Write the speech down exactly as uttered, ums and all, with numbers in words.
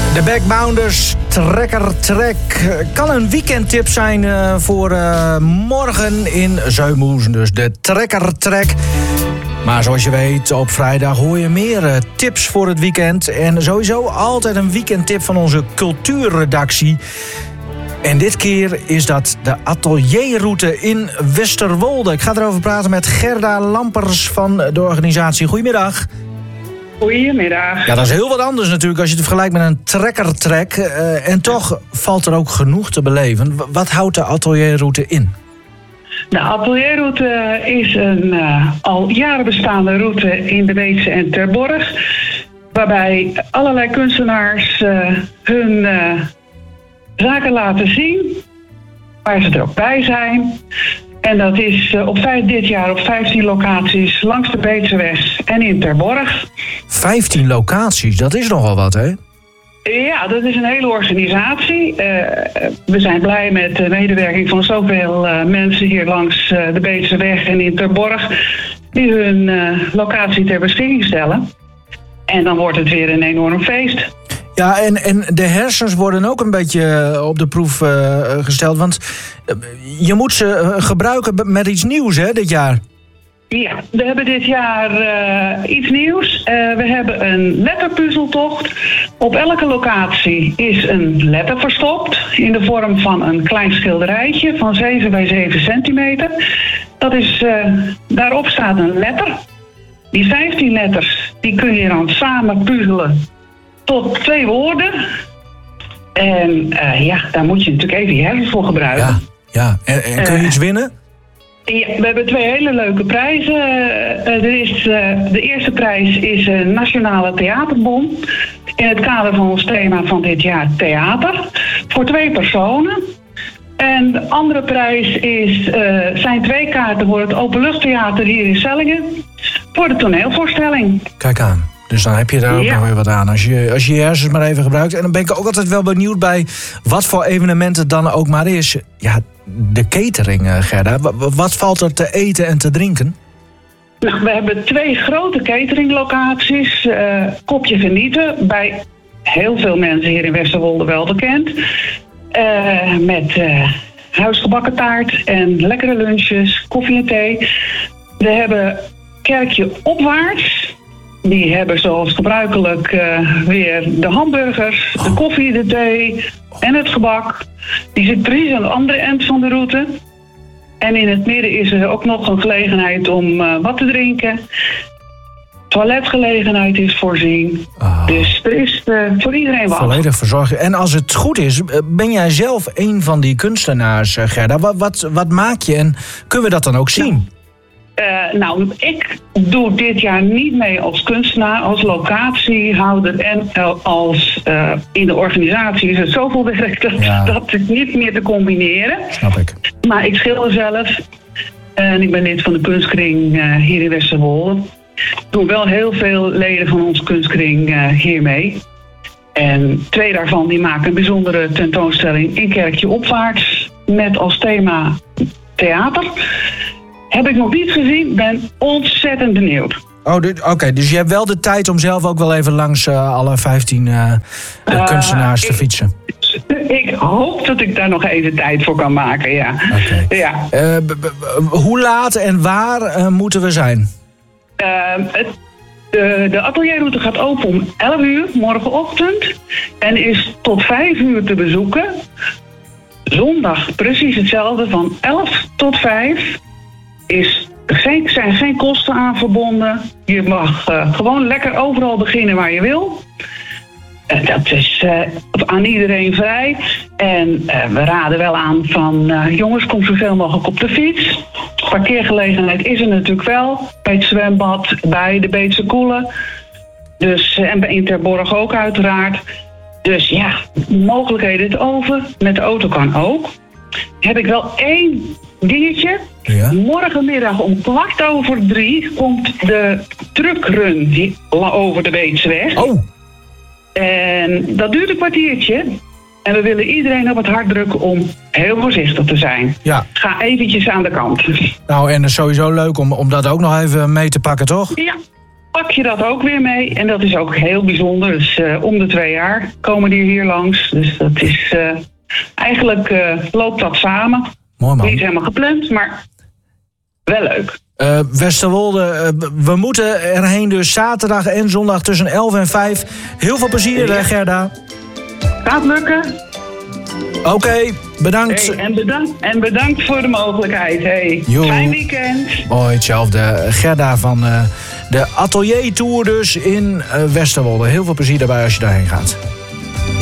De Backbounders, Trekker Trek. Kan een weekendtip zijn uh, voor uh, morgen in Zeumuzen. Dus de Trekker Trek. Maar zoals je weet, op vrijdag hoor je meer uh, tips voor het weekend. En sowieso altijd een weekendtip van onze cultuurredactie. En dit keer is dat de atelierroute in Westerwolde. Ik ga erover praten met Gerda Lampers van de organisatie. Goedemiddag. Goedemiddag. Ja, dat is heel wat anders natuurlijk als je het vergelijkt met een trekkertrek. Uh, en toch valt er ook genoeg te beleven. Wat houdt de atelierroute in? De atelierroute is een uh, al jaren bestaande route in de Weetse en Terborg. Waarbij allerlei kunstenaars uh, hun uh, zaken laten zien. Waar ze er ook bij zijn. En dat is uh, op vijf, dit jaar op vijftien locaties langs de Beetseweg en in Terborg. vijftien locaties, dat is nogal wat, hè? Ja, dat is een hele organisatie. Uh, we zijn blij met de medewerking van zoveel uh, mensen hier langs uh, de Beetseweg en in Terborg die hun uh, locatie ter beschikking stellen. En dan wordt het weer een enorm feest. Ja, en, en de hersens worden ook een beetje op de proef uh, gesteld. Want je moet ze gebruiken met iets nieuws, hè, dit jaar? Ja, we hebben dit jaar uh, iets nieuws. Uh, we hebben een letterpuzzeltocht. Op elke locatie is een letter verstopt in de vorm van een klein schilderijtje van zeven bij zeven centimeter. Dat is, uh, daarop staat een letter. Die vijftien letters die kun je dan samen puzzelen tot twee woorden. En uh, ja, daar moet je natuurlijk even je hersens voor gebruiken. Ja, ja. En, en kun je uh, iets winnen? Ja, we hebben twee hele leuke prijzen. Uh, er is, uh, de eerste prijs is een nationale theaterbon. In het kader van ons thema van dit jaar theater. Voor twee personen. En de andere prijs is, uh, zijn twee kaarten voor het Openluchttheater hier in Sellingen. Voor de toneelvoorstelling. Kijk aan. Dus dan heb je daar ook ja. nog weer wat aan. Als je, als je je hersens maar even gebruikt. En dan ben ik ook altijd wel benieuwd bij wat voor evenementen het dan ook maar is. Ja, de catering, Gerda. Wat valt er te eten en te drinken? Nou, we hebben twee grote cateringlocaties. Uh, Kopje Genieten, bij heel veel mensen hier in Westerwolde wel bekend. Uh, met uh, huisgebakken taart en lekkere lunches, koffie en thee. We hebben Kerkje Opwaarts. Die hebben zoals gebruikelijk uh, weer de hamburgers, de koffie, de thee en het gebak. Die zit precies aan de andere eind van de route. En in het midden is er ook nog een gelegenheid om uh, wat te drinken. Toiletgelegenheid is voorzien. Oh. Dus er is uh, voor iedereen wat. Volledig verzorgd. En als het goed is, ben jij zelf een van die kunstenaars, Gerda. Wat, wat, wat maak je en kunnen we dat dan ook zien? Ja. Uh, nou, ik doe dit jaar niet mee als kunstenaar, als locatiehouder en als uh, in de organisatie is het zoveel werk dat, ja. dat het niet meer te combineren. Snap ik. Maar ik schilder zelf en ik ben lid van de kunstkring uh, hier in Westerwolde. Ik doe wel heel veel leden van onze kunstkring uh, hier mee. En twee daarvan die maken een bijzondere tentoonstelling in Kerkje Opwaarts met als thema theater. Heb ik nog niet gezien, ben ontzettend benieuwd. Oh, oké, okay, dus je hebt wel de tijd om zelf ook wel even langs uh, alle vijftien uh, uh, kunstenaars te ik, fietsen? Ik hoop dat ik daar nog even tijd voor kan maken, ja. Okay. ja. Uh, b- b- hoe laat en waar uh, moeten we zijn? Uh, het, de, de atelierroute gaat open om elf uur morgenochtend en is tot vijf uur te bezoeken. Zondag precies hetzelfde, van elf tot vijf. Is geen, zijn geen kosten aan verbonden. Je mag uh, gewoon lekker overal beginnen waar je wil. Uh, dat is uh, aan iedereen vrij. En uh, we raden wel aan van uh, jongens, kom zoveel mogelijk op de fiets. Parkeergelegenheid is er natuurlijk wel. Bij het zwembad, bij de Beetse Koelen. Dus, uh, en bij Interborg ook uiteraard. Dus ja, mogelijkheden het over. Met de auto kan ook. Heb ik wel één dingetje. Ja. Morgenmiddag om kwart over drie komt de truckrun over de Beetseweg. Oh. En dat duurt een kwartiertje. En we willen iedereen op het hart drukken om heel voorzichtig te zijn. Ja. Ga eventjes aan de kant. Nou, en het is sowieso leuk om, om dat ook nog even mee te pakken, toch? Ja. pak je dat ook weer mee. En dat is ook heel bijzonder. Dus uh, om de twee jaar komen die hier langs. Dus dat is uh, eigenlijk uh, loopt dat samen. Mooi man. Niet helemaal gepland, maar wel leuk. Uh, Westerwolde, uh, we moeten erheen dus zaterdag en zondag tussen elf en vijf. Heel veel plezier, ja. Gerda. Gaat lukken. Oké, okay, bedankt. Hey, en, bedankt. En bedankt voor de mogelijkheid. Hey. Fijn weekend. Hoi, hetzelfde. Gerda van uh, de Atelier Tour dus in uh, Westerwolde. Heel veel plezier daarbij als je daarheen gaat.